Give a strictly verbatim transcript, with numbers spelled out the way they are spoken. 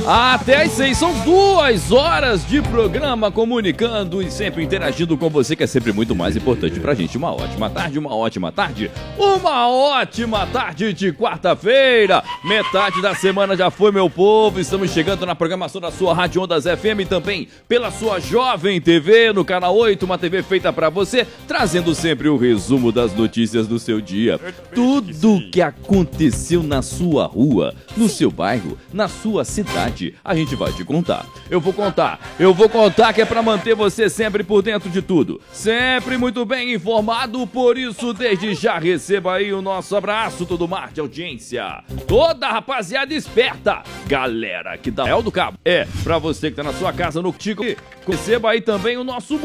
Até às seis, são duas horas de programa comunicando e sempre interagindo com você, que é sempre muito mais importante pra gente. Uma ótima tarde, uma ótima tarde, uma ótima tarde de quarta-feira. Metade da semana já foi, meu povo. Estamos chegando na programação da sua Rádio Ondas F M e também pela sua Jovem T V, no canal oito, uma T V feita pra você, trazendo sempre o resumo das notícias do seu dia. Tudo que aconteceu na sua rua, no seu bairro, na sua cidade, a gente vai te contar. Eu vou contar, eu vou contar que é pra manter você sempre por dentro de tudo, sempre muito bem informado. Por isso, desde já receba aí o nosso abraço, todo mar de audiência, toda a rapaziada esperta, galera que dá El do Cabo. É, pra você que tá na sua casa no Tico, receba aí também o nosso